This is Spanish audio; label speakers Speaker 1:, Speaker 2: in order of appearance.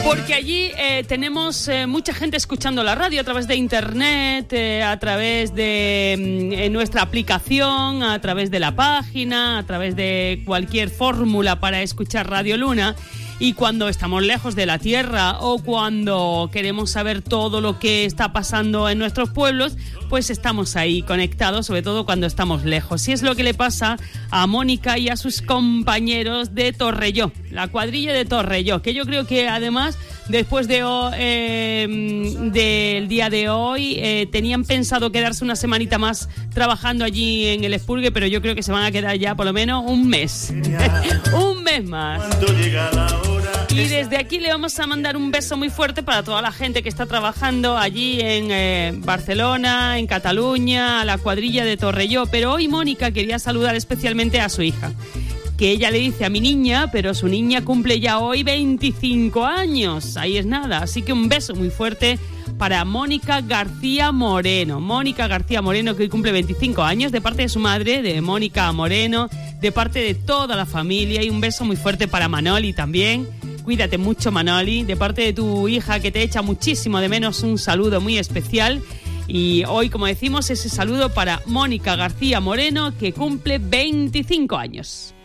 Speaker 1: Porque allí tenemos mucha gente escuchando la radio a través de internet, a través de nuestra aplicación, a través de la página, a través de cualquier fórmula para escuchar Radio Luna. Y cuando estamos lejos de la tierra o cuando queremos saber todo lo que está pasando en nuestros pueblos, pues estamos ahí conectados, sobre todo cuando estamos lejos. Y es lo que le pasa a Mónica y a sus compañeros de Torrelló, la cuadrilla de Torrelló, que yo creo que además después del día de hoy tenían pensado quedarse una semanita más trabajando allí en el expurgue, pero yo creo que se van a quedar ya por lo menos un mes. Un mes más. Y desde aquí le vamos a mandar un beso muy fuerte para toda la gente que está trabajando allí en Barcelona, en Cataluña, a la cuadrilla de Torrelló. Pero hoy Mónica quería saludar especialmente a su hija, que ella le dice a mi niña, pero su niña cumple ya hoy 25 años. Ahí es nada. Así que un beso muy fuerte para Mónica García Moreno. Mónica García Moreno, que hoy cumple 25 años, de parte de su madre, de Mónica Moreno, de parte de toda la familia. Y un beso muy fuerte para Manoli también. Cuídate mucho, Manoli, de parte de tu hija, que te echa muchísimo de menos. Un saludo muy especial. Y hoy, como decimos, ese saludo para Mónica García Moreno, que cumple 25 años.